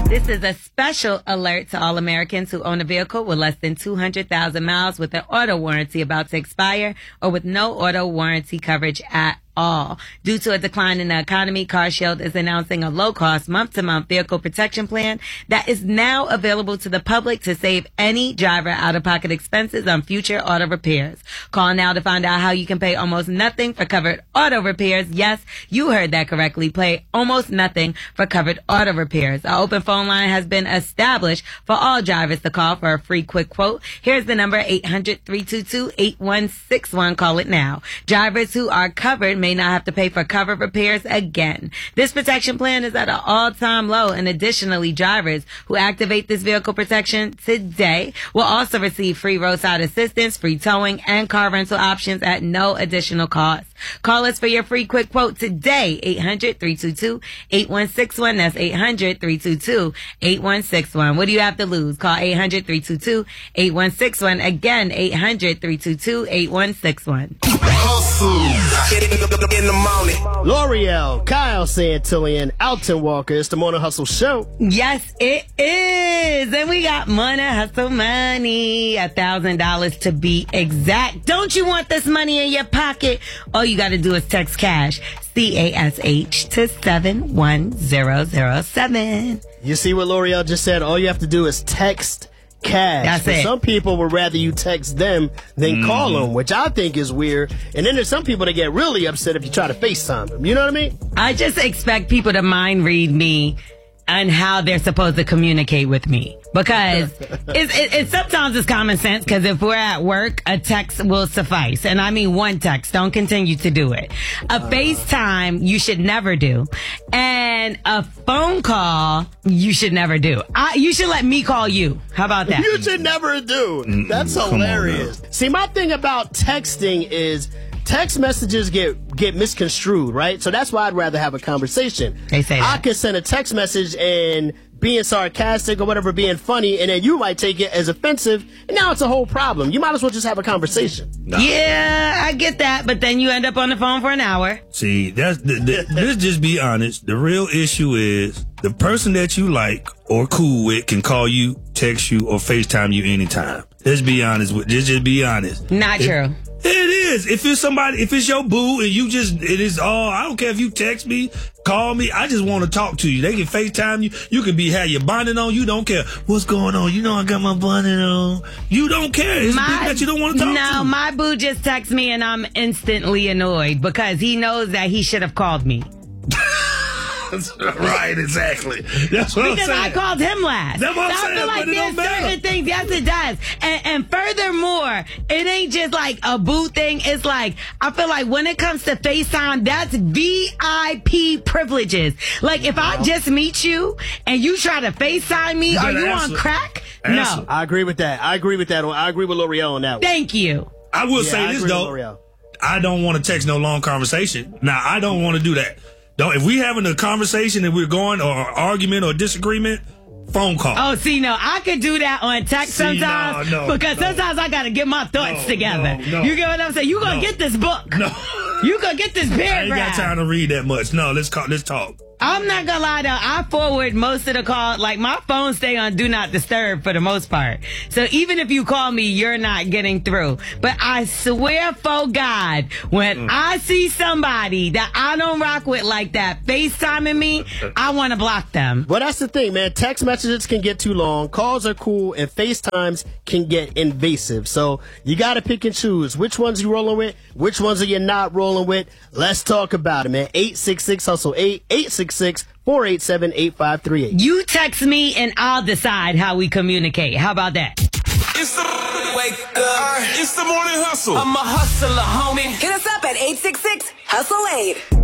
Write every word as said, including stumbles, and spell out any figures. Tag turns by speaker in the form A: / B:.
A: This is a special alert to all Americans who own a vehicle with less than two hundred thousand miles with an auto warranty about to expire or with no auto warranty coverage at all. Due to a decline in the economy, CarShield is announcing a low-cost month-to-month vehicle protection plan that is now available to the public to save any driver out-of-pocket expenses on future auto repairs. Call now to find out how you can pay almost nothing for covered auto repairs. Yes, you heard that correctly. Pay almost nothing for covered auto repairs. Our open phone line has been established for all drivers to call for a free quick quote. Here's the number, eight hundred, three two two, eight one six one. Call it now. Drivers who are covered may not have to pay for covered repairs again. This protection plan is at an all-time low, and additionally, drivers who activate this vehicle protection today will also receive free roadside assistance, free towing, and car rental options at no additional cost. Call us for your free quick quote today, eight hundred, three two two, eight one six one. That's eight hundred, three two two, eight one six one. What do you have to lose? Call eight hundred, three two two, eight one six one. Again, eight hundred, three two two, eight one six one.
B: In the morning.
C: L'Oreal, Kyle Santillan, Alton Walker. It's the Morning Hustle Show.
A: Yes, it is. And we got Morning Hustle money, a thousand dollars to be exact. Don't you want this money in your pocket? All you got to do is text cash, C A S H, to seven one zero zero seven.
C: You see what L'Oreal just said? All you have to do is text cash.
A: That's
C: but
A: it.
C: Some people would rather you text them than mm. call them, which I think is weird. And then there's some people that get really upset if you try to FaceTime them. You know what I mean?
A: I just expect people to mind read me and how they're supposed to communicate with me. Because it's, it, it, sometimes it's common sense, because if we're at work, a text will suffice. And I mean one text. Don't continue to do it. A uh, FaceTime, you should never do. And a phone call, you should never do. I, you should let me call you. How about that?
C: You should never do. Mm-mm, That's hilarious. See, my thing about texting is text messages get get misconstrued, right? So that's why I'd rather have a conversation.
A: They say that.
C: I could send a text message and being sarcastic or whatever, being funny, and then you might take it as offensive, and now it's a whole problem. You might as well just have a conversation.
A: No. Yeah, I get that, but then you end up on the phone for an hour.
D: See, that's the, the, let's just be honest. The real issue is the person that you like or cool with can call you, text you, or FaceTime you anytime. Let's be honest. With, let's just be honest.
A: Not
D: if,
A: true.
D: It is. If it's somebody, if it's your boo and you just, it is all, I don't care if you text me, call me, I just want to talk to you. They can FaceTime you. You can be, have your bonnet on. You don't care. What's going on? You know I got my bonnet on. You don't care. It's
A: my,
D: people that you don't want to talk
A: no,
D: to.
A: No, my boo just texts me and I'm instantly annoyed because he knows that he should have called me.
D: Right, exactly. That's what
A: because
D: I'm saying.
A: I called him last.
D: That's what I'm
A: so
D: saying,
A: I feel like
D: but it
A: there's
D: don't matter.
A: certain things, yes it does. And, and furthermore, it ain't just like a boo thing. It's like, I feel like when it comes to FaceTime, that's V I P privileges. Like if I just meet you and you try to FaceTime me,
D: You
A: are you
D: answer.
A: on crack?
D: Answer.
A: No.
C: I agree with that. I agree with that. I agree with L'Oreal on that one.
A: Thank you.
D: I will
C: Yeah,
D: say
C: I
D: this,
C: agree with
D: though.
C: L'Oreal.
D: I don't want to text no long conversation. Now, I don't want to do that. Don't, if we having a conversation and we're going, or an argument or disagreement, phone call.
A: Oh, see, no, I could do that on text
D: See,
A: sometimes
D: no, no,
A: because
D: no.
A: sometimes I got to get my thoughts
D: No,
A: together.
D: no, no.
A: You get what I'm saying? You gonna
D: No.
A: get this book.
D: No.
A: You gonna get this
D: I ain't
A: paragraph.
D: got time to read that much. No, let's call, let's talk.
A: I'm not gonna lie though, I forward most of the call, like my phone stay on do not disturb for the most part. So even if you call me, you're not getting through. But I swear for God, when mm. I see somebody that I don't rock with like that FaceTiming me, I want to block them.
C: Well, that's the thing, man. Text messages can get too long. Calls are cool, and FaceTimes can get invasive. So you got to pick and choose. Which ones you rolling with? Which ones are you not rolling with? Let's talk about it, man. eight six six hustle eight, eight six six, four eight seven, eight five three eight.
A: You text me and I'll decide how we communicate. How about that?
B: It's the wake up. It's the morning hustle. I'm a hustler, homie.
E: Hit us up at eight six six hustle eight.